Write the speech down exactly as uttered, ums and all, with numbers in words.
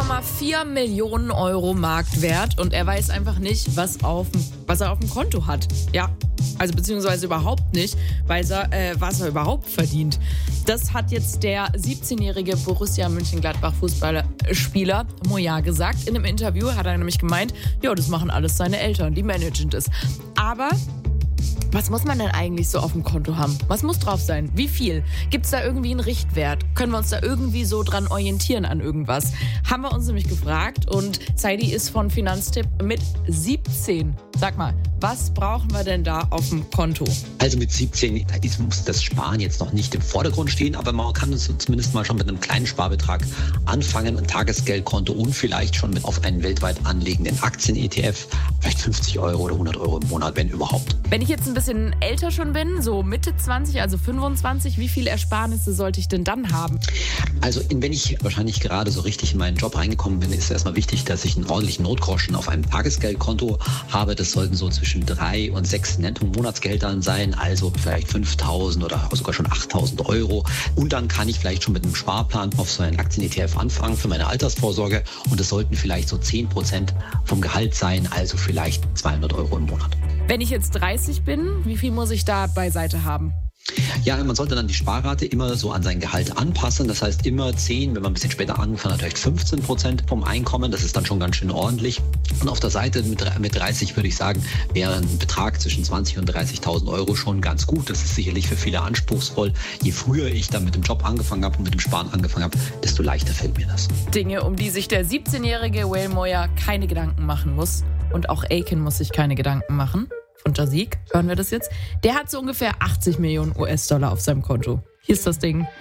Komma vier Millionen Euro Marktwert und er weiß einfach nicht, was, auf, was er auf dem Konto hat. Ja, also beziehungsweise überhaupt nicht, weiß er, äh, was er überhaupt verdient. Das hat jetzt der siebzehnjährige Borussia Mönchengladbach-Fußballspieler Moya gesagt. In einem Interview hat er nämlich gemeint, ja, das machen alles seine Eltern, die managen das. Aber was muss man denn eigentlich so auf dem Konto haben? Was muss drauf sein? Wie viel? Gibt es da irgendwie einen Richtwert? Können wir uns da irgendwie so dran orientieren an irgendwas? Haben wir uns nämlich gefragt und Saidi ist von Finanztipp mit siebzehn. Sag mal, was brauchen wir denn da auf dem Konto? Also mit siebzehn da ist, muss das Sparen jetzt noch nicht im Vordergrund stehen, aber man kann es zumindest mal schon mit einem kleinen Sparbetrag anfangen, ein Tagesgeldkonto und vielleicht schon mit auf einen weltweit anlegenden Aktien-E T F, vielleicht fünfzig Euro oder hundert Euro im Monat, wenn überhaupt. Wenn ich jetzt ein bisschen älter schon bin, so Mitte zwanzig, also fünfundzwanzig, wie viel Ersparnisse sollte ich denn dann haben? Also wenn ich wahrscheinlich gerade so richtig in meinen Job reingekommen bin, ist es erstmal wichtig, dass ich einen ordentlichen Notgroschen auf einem Tagesgeldkonto habe. Das sollten so zwischen drei und sechs Netto-Monatsgeldern sein, also vielleicht fünftausend oder sogar schon achttausend Euro. Und dann kann ich vielleicht schon mit einem Sparplan auf so einen Aktien-E T F anfangen für meine Altersvorsorge. Und das sollten vielleicht so zehn Prozent vom Gehalt sein, also vielleicht zweihundert Euro im Monat. Wenn ich jetzt dreißig bin, wie viel muss ich da beiseite haben? Ja, man sollte dann die Sparrate immer so an sein Gehalt anpassen. Das heißt immer zehn, wenn man ein bisschen später angefangen hat, vielleicht fünfzehn Prozent vom Einkommen. Das ist dann schon ganz schön ordentlich. Und auf der Seite mit, mit dreißig würde ich sagen, wäre ein Betrag zwischen zwanzig und dreißigtausend Euro schon ganz gut. Das ist sicherlich für viele anspruchsvoll. Je früher ich dann mit dem Job angefangen habe und mit dem Sparen angefangen habe, desto leichter fällt mir das. Dinge, um die sich der siebzehnjährige Wayne Moya keine Gedanken machen muss. Und auch Aiken muss sich keine Gedanken machen. Von Jazik hören wir das jetzt. Der hat so ungefähr achtzig Millionen U S-Dollar auf seinem Konto. Hier ist das Ding.